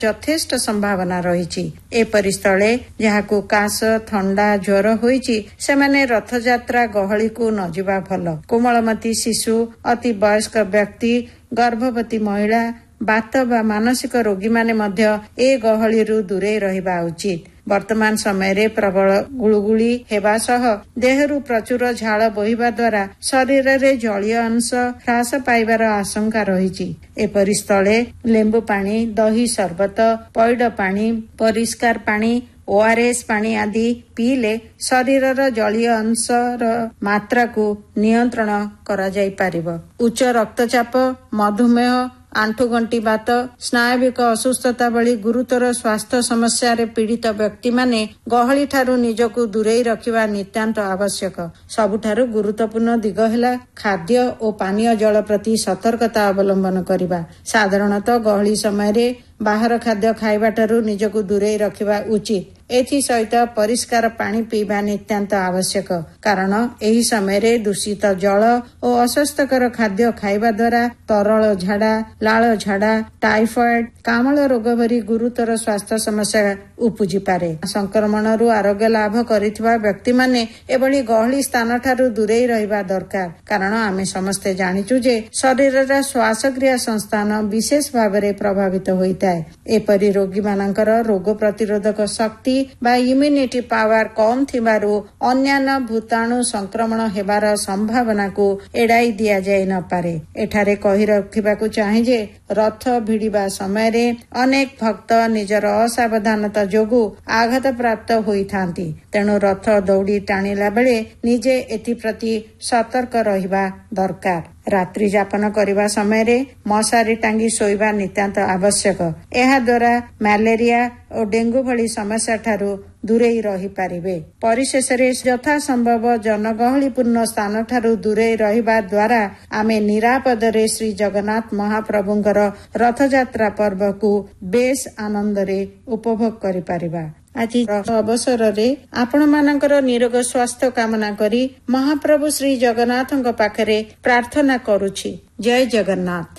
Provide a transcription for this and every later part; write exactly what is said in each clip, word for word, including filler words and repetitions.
ଯଥେଷ୍ଟ ସମ୍ଭାବନା ରହିଛି। ଏପରି ସ୍ଥଳେ ଯାହାକୁ କାଶ ଥଣ୍ଡା ଜ୍ୱର ହୋଇଛି ସେମାନେ ରଥଯାତ୍ରା ଗହଳିକୁ ନ ଯିବା ଭଲ। କୋମଳମତୀ ଶିଶୁ, ଅତି ବୟସ୍କ ବ୍ୟକ୍ତି, ଗର୍ଭବତୀ ମହିଳା, ବାତ ବା ମାନସିକ ରୋଗୀମାନେ ମଧ୍ୟ ଏ ଗହଳିରୁ ଦୂରେଇ ରହିବା ଉଚିତ। ବର୍ତ୍ତମାନ ସମୟରେ ପ୍ରବଳ ଗୁଳୁଗୁଳି ହେବା ସହ ଦେହରୁ ପ୍ରଚୁର ଝାଳ ବୋହିବା ଦ୍ୱାରା ଶରୀରରେ ଜଳୀୟ ଅଂଶ ହ୍ରାସ ପାଇବାର ଆଶଙ୍କା ରହିଛି। ଏପରି ସ୍ଥଳେ ଲେମ୍ବୁ ପାଣି, ଦହି ସର୍ବତ, ପଇଡ଼ ପାଣି, ପରିଷ୍କାର ପାଣି, ଓଆରଏସ୍ ପାଣି ଆଦି ପିଇଲେ ଶରୀରର ଜଳୀୟ ଅଂଶର ମାତ୍ରାକୁ ନିୟନ୍ତ୍ରଣ କରାଯାଇପାରିବ। ଉଚ୍ଚ ରକ୍ତଚାପ, ମଧୁମେହ, ଆଣ୍ଠୁଗଣ୍ଠି ବାତ, ସ୍ନାୟବିକ ଅସୁସ୍ଥତା ଭଳି ଗୁରୁତର ସ୍ୱାସ୍ଥ୍ୟ ସମସ୍ୟାରେ ପୀଡ଼ିତ ବ୍ୟକ୍ତିମାନେ ଗହଳିଠାରୁ ନିଜକୁ ଦୂରେଇ ରଖିବା ନିତାନ୍ତ ଆବଶ୍ୟକ। ସବୁଠାରୁ ଗୁରୁତ୍ୱପୂର୍ଣ୍ଣ ଦିଗ ହେଲା ଖାଦ୍ୟ ଓ ପାନୀୟ ଜଳ ପ୍ରତି ସତର୍କତା ଅବଲମ୍ବନ କରିବା। ସାଧାରଣତଃ ଗହଳି ସମୟରେ ବାହାର ଖାଦ୍ୟ ଖାଇବାଠାରୁ ନିଜକୁ ଦୂରେଇ ରଖିବା ଉଚିତ। ଏଥିସହିତ ପରିଷ୍କାର ପାଣି ପିଇବା ନିତାନ୍ତ ଆବଶ୍ୟକ, କାରଣ ଏହି ସମୟରେ ଦୂଷିତ ଜଳ ଓ ଅସ୍ୱାସ୍ଥ୍ୟକର ଖାଦ୍ୟ ଖାଇବା ଦ୍ୱାରା ତରଳ ଝାଡ଼ା, ଲାଳ ଝାଡ଼ା, ଟାଇଫଏଡ୍, କାମଳ ରୋଗ ଭଳି ଗୁରୁତର ସ୍ୱାସ୍ଥ୍ୟ ସମସ୍ୟା ଉପୁଜିପାରେ। ସଂକ୍ରମଣରୁ ଆରୋଗ୍ୟ ଲାଭ କରିଥିବା ବ୍ୟକ୍ତିମାନେ ଏଭଳି ଗହଳି ସ୍ଥାନଠାରୁ ଦୂରେଇ ରହିବା ଦରକାର, କାରଣ ଆମେ ସମସ୍ତେ ଜାଣିଛୁ ଯେ ଶରୀରର ଶ୍ୱାସକ୍ରିୟା ସଂସ୍ଥାନ ବିଶେଷ ଭାବରେ ପ୍ରଭାବିତ ହୋଇଥାଏ। ଏପରି ରୋଗୀମାନଙ୍କର ରୋଗ ପ୍ରତିରୋଧକ ଶକ୍ତି ବା ଇମ୍ୟୁନିଟି ପାୱାର କମ୍ ଥିବାରୁ ଅନ୍ୟାନ୍ୟ ଭୂତାଣୁ ସଂକ୍ରମଣ ହେବାର ସମ୍ଭାବନାକୁ ଏଡ଼ାଇ ଦିଆଯାଇ ନପାରେ। ଏଠାରେ କହି ରଖିବାକୁ ଚାହେଁ ଯେ ରଥ ଭିଡ଼ିବା ସମୟରେ ଅନେକ ଭକ୍ତ ନିଜର ଅସାବଧାନତା ଯୋଗୁଁ ଆଘାତପ୍ରାପ୍ତ ହୋଇଥାନ୍ତି। ତେଣୁ ରଥ ଦୌଡ଼ି ଟାଣିଲା ବେଳେ ନିଜେ ଏଥିପ୍ରତି ସତର୍କ ରହିବା ଦରକାର। ରାତ୍ରି ଯାପନ କରିବା ସମୟରେ ମଶାରୀ ଟାଙ୍ଗି ଶୋଇବା ନିତାନ୍ତ ଆବଶ୍ୟକ। ଏହା ଦ୍ୱାରା ମ୍ୟାଲେରିଆ ଓ ଡେଙ୍ଗୁ ଭଳି ସମସ୍ୟାଠାରୁ ଦୂରେଇ ରହିପାରିବେ। ପରିଶେଷରେ ଯଥାସମ୍ଭବ ଜନଗହଳିପୂର୍ଣ୍ଣ ସ୍ଥାନଠାରୁ ଦୂରେଇ ରହିବା ଦ୍ୱାରା ଆମେ ନିରାପଦରେ ଶ୍ରୀ ଜଗନ୍ନାଥ ମହାପ୍ରଭୁଙ୍କର ରଥଯାତ୍ରା ପର୍ବକୁ ବେଶ୍ ଆନନ୍ଦରେ ଉପଭୋଗ କରିପାରିବା। ଆଜି ଅବସରରେ ଆପଣମାନଙ୍କର ନିରୋଗ ସ୍ୱାସ୍ଥ୍ୟ କାମନା କରି ମହାପ୍ରଭୁ ଶ୍ରୀ ଜଗନ୍ନାଥଙ୍କ ପାଖରେ ପ୍ରାର୍ଥନା କରୁଛି। ଜୟ ଜଗନ୍ନାଥ।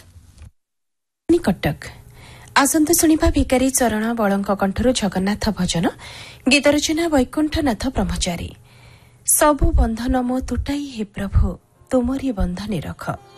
କଟକ ଆସନ୍ତୁ ଶୁଣିବା ଭିକାରୀ ଚରଣ ବଳଙ୍କ କଣ୍ଠରୁ ଜଗନ୍ନାଥ ଭଜନ। ଗୀତ ରଚନା ବୈକୁଣ୍ଠନାଥ ବ୍ରହ୍ମଚାରୀ। ସବୁ ବନ୍ଧନ ମୋ ତୁଟାଇ ହେ ପ୍ରଭୁ, ତୁମରି ବନ୍ଧନେ ରଖ।